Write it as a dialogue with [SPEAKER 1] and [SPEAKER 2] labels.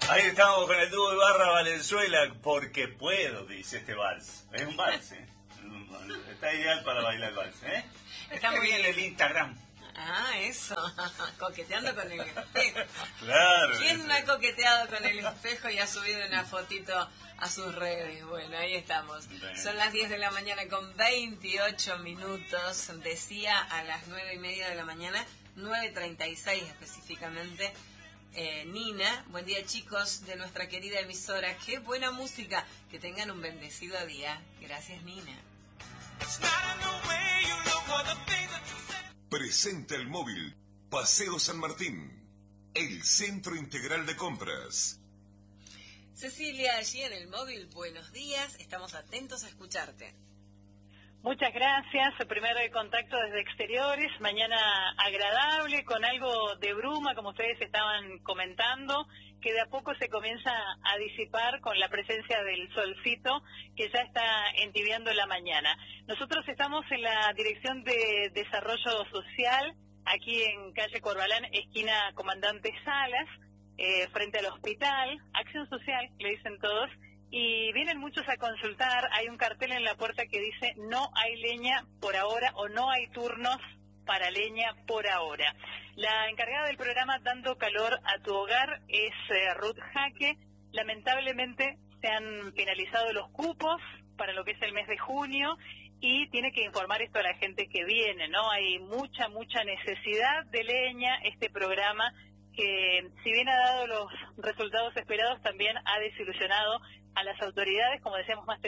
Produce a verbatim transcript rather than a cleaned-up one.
[SPEAKER 1] Ahí estamos con el dúo Ibarra Valenzuela, porque puedo, dice este vals. Es un vals, ¿eh? Está ideal para bailar vals, ¿eh? Está muy bien el Instagram.
[SPEAKER 2] Ah, eso, coqueteando con el espejo.
[SPEAKER 1] Claro.
[SPEAKER 2] ¿Quién no ha coqueteado con el espejo y ha subido una fotito a sus redes? Bueno, ahí estamos. Bien. Son las diez de la mañana con veintiocho minutos. Decía a las nueve y media de la mañana, nueve treinta y seis específicamente. Eh, Nina, buen día chicos de nuestra querida emisora. Qué buena música. Que tengan un bendecido día. Gracias, Nina.
[SPEAKER 3] Presenta el móvil Paseo San Martín, el centro integral de compras.
[SPEAKER 2] Cecilia, allí en el móvil, buenos días, estamos atentos a escucharte.
[SPEAKER 4] Muchas gracias, el primer contacto desde exteriores, mañana agradable, con algo de bruma, como ustedes estaban comentando, que de a poco se comienza a disipar con la presencia del solcito, que ya está entibiando la mañana. Nosotros estamos en la Dirección de Desarrollo Social, aquí en calle Corbalán, esquina Comandante Salas, eh, frente al hospital, Acción Social, le dicen todos, y vienen muchos a consultar. Hay un cartel en la puerta que dice no hay leña por ahora o no hay turnos para leña por ahora. La encargada del programa Dando Calor a tu Hogar es eh, Ruth Jaque. Lamentablemente se han finalizado los cupos para lo que es el mes de junio y tiene que informar esto a la gente que viene, ¿no? Hay mucha, mucha necesidad de leña. Este programa, que si bien ha dado los resultados esperados, también ha desilusionado a las autoridades, como decíamos más temprano.